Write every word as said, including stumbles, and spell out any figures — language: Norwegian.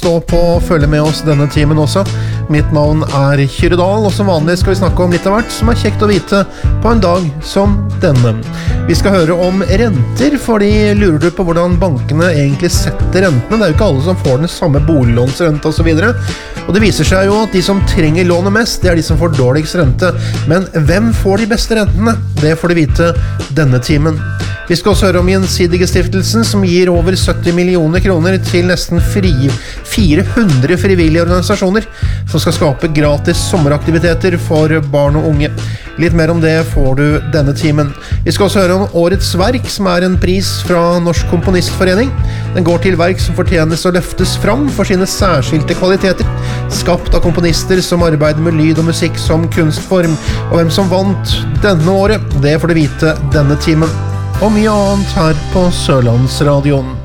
stå på og følge med oss denne timen også. Mitt navn er Kyrre Dahl, og som vanlig skal vi snakke om litt av hvert som er kjekt å vite på en dag som denne. Vi skal høre om renter, fordi lurer du på hvordan bankene egentlig setter rentene. Det er jo ikke alle som får den samme boliglånsrente og så videre. Og det viser seg jo at de som trenger lånet mest, det er de som får dårligst rente. Men hvem får de beste rentene? Det får de vite denne timen. Vi skal også høre om Gjensidige Stiftelsen, som gir over sytti millioner kroner til nesten fri, fire hundre frivillige organisasjoner, som skal skape gratis sommeraktiviteter for barn og unge. Litt mer om det får du denne timen. Vi skal også høre om Årets Verk, som er en pris fra Norsk Komponistforening. Den går til verk som fortjenes å løftes fram for sine særskilte kvaliteter, skapt av komponister som arbeider med lyd og musikk som kunstform. Og hvem som vant denne året, det får du vite denne timen. Og mye annet her på Sørlandsradioen.